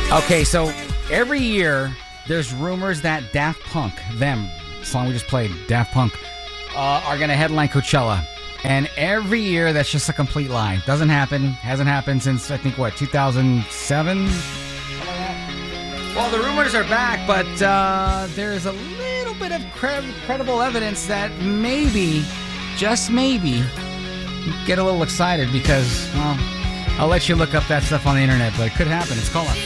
Okay, so every year there's rumors that Daft Punk, the song we just played, Daft Punk, are going to headline Coachella. And every year that's just a complete lie. Doesn't happen. Hasn't happened since, I think, 2007? Well, the rumors are back, but there's a little bit of credible evidence that maybe, just maybe, get a little excited because, well, I'll let you look up that stuff on the internet, but it could happen. It's called